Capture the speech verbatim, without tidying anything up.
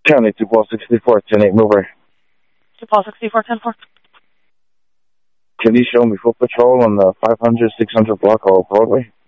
County two Paul sixty-four, ten eight mover. two Paul sixty-four, ten four. Can you show me full patrol on the five hundred, six hundred block of Broadway?